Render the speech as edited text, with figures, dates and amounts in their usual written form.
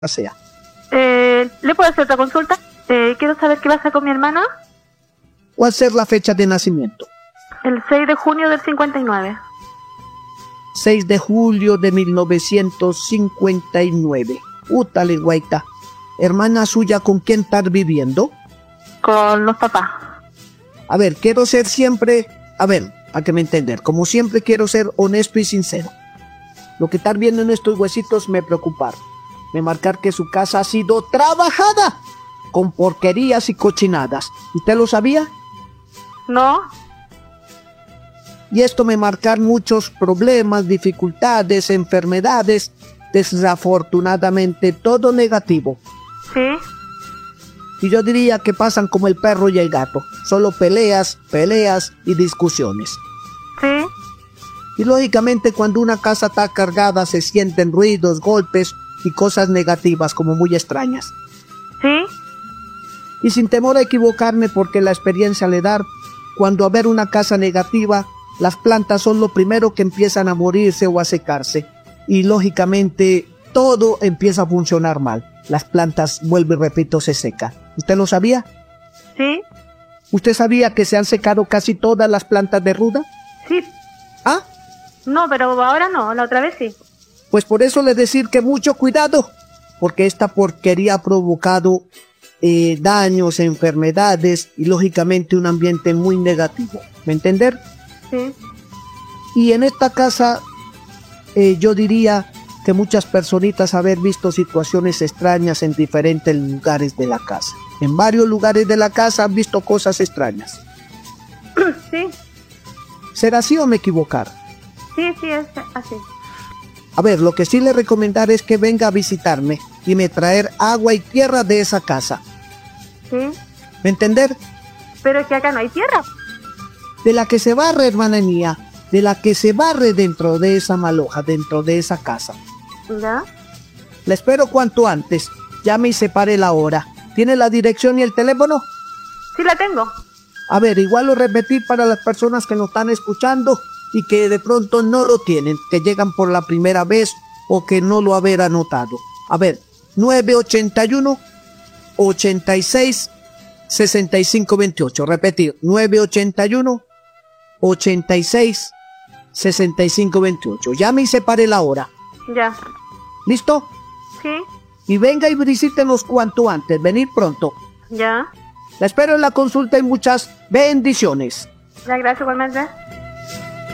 sea. ¿Le puedo hacer otra consulta? Quiero saber qué pasa con mi hermana. ¿Cuál ser la fecha de nacimiento? El 6 de junio del 59. 6 de julio de 1959. Útale, guaita. ¿Hermana suya con quién estar viviendo? Con los papás. A ver, quiero ser siempre... A ver, para que me entender. Como siempre quiero ser honesto y sincero. Lo que estar viendo en estos huesitos me preocuparon. Me marcar que su casa ha sido trabajada con porquerías y cochinadas. ¿Usted lo sabía? No. Y esto me marcar muchos problemas, dificultades, enfermedades, desafortunadamente todo negativo. Sí. Y yo diría que pasan como el perro y el gato, solo peleas, peleas y discusiones. Sí. Y lógicamente cuando una casa está cargada se sienten ruidos, golpes y cosas negativas como muy extrañas. Sí. Y sin temor a equivocarme porque la experiencia le da, cuando a ver una casa negativa, las plantas son lo primero que empiezan a morirse o a secarse. Y lógicamente todo empieza a funcionar mal. Las plantas, vuelvo y repito, se secan. ¿Usted lo sabía? Sí. ¿Usted sabía que se han secado casi todas las plantas de ruda? Sí. ¿Ah? No, pero ahora no, la otra vez sí. Pues por eso le decir que mucho cuidado, porque esta porquería ha provocado daños, enfermedades y lógicamente un ambiente muy negativo. ¿Me entender? Sí. Y en esta casa yo diría que muchas personitas haber visto situaciones extrañas en diferentes lugares de la casa. En varios lugares de la casa han visto cosas extrañas. Sí. ¿Será así o me equivocar? Sí, sí, es así. A ver, lo que sí le recomendaré es que venga a visitarme y me traer agua y tierra de esa casa. Sí. ¿Me entender? Pero es que acá no hay tierra. De la que se barre, hermana mía, de la que se barre dentro de esa maloja, dentro de esa casa. ¿Ya? La espero cuanto antes. Llame y separe la hora. ¿Tiene la dirección y el teléfono? Sí la tengo. A ver, igual lo repetir para las personas que nos están escuchando y que de pronto no lo tienen, que llegan por la primera vez o que no lo haber anotado. A ver, 981 86 65 28. Repetir, 981 86 65 28. Llame y separe la hora. Ya. ¿Listo? Sí. Y venga y visítenos cuanto antes. Venir pronto. Ya. La espero en la consulta y muchas bendiciones. Ya, gracias igualmente.